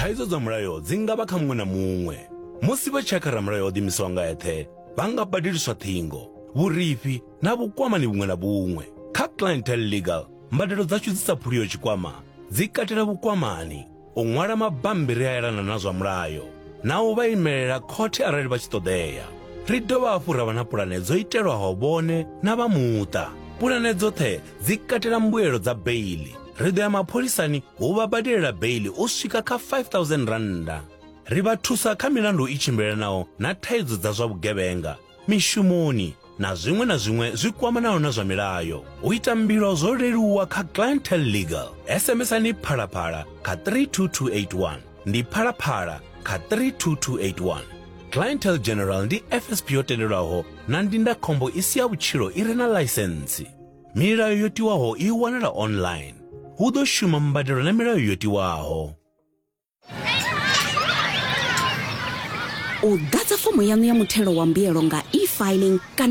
thaidzo dza mulayo dzi nga vha kha muṅwe na muṅwe. Musi vha tshekha ramulayo o ḓimiswa nga eṱhe, vha nga badeliswa ṱhingo, vhurifhi na vhukwamani vhuṅwe na vhuṅwe. Kha Clientele Legal, mbadelo dzashu dzi sa phuliyo tshikwama dzi katela vhukwamani, u ṅwala mabambiri a elana na zwa mulayo, na u vha imelela khothe arali vha tshi ṱoḓea. Ri dovha hafhu ra vha na pulane dzo itelwaho vhone na vha muṱa. Pulane dzoṱhe dzi katela mbuelo dza beili. Ri ḓo ya mapholisani u vha badelela beili u swika kha 5,000 rannda. Ri vha thusa kha milandu i tshimbilelanaho na thaidzo dza zwa vhugevhenga, mishumoni na zwiṅwe zwi kwamanaho na zwa milayo. U ita mbilo zwo leluwa kha Clientele Legal. SMS-ani phalaphala kha 32281. Ndi phalaphala kha 32281. Clientele General ndi FSP yo tendelwaho na ndindakhombo i si ya vhutshilo i re na ḽaisentsi. Milayo yo tiwaho i wanala online. Hu ḓo shuma mbadelo na milayo yo tiwaho. U ḓadza fomo yanu ya muthelo wa mbuyelo nga e-filing